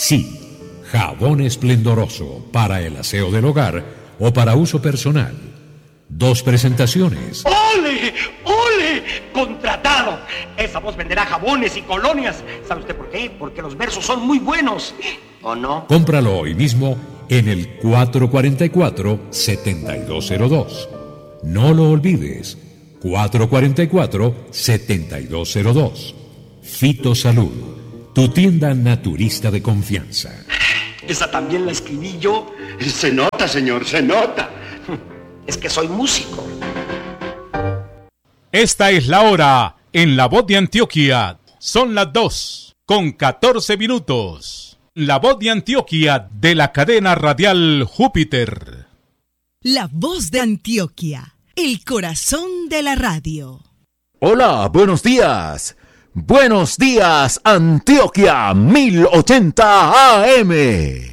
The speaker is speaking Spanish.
Sí, jabón esplendoroso para el aseo del hogar o para uso personal. 2 presentaciones. ¡Ole! ¡Ole! ¡Contratado! Esa voz venderá jabones y colonias. ¿Sabe usted por qué? Porque los versos son muy buenos. ¿O no? Cómpralo hoy mismo en el 444-7202. No lo olvides. 444-7202. Fitosalud, tu tienda naturista de confianza. Esa también la escribí yo. Se nota, señor, se nota. Es que soy músico. Esta es la hora en La Voz de Antioquia. Son las 2:14. La Voz de Antioquia de la cadena radial Júpiter. La Voz de Antioquia, el corazón de la radio. Hola, buenos días. Buenos días, Antioquia 1080 AM.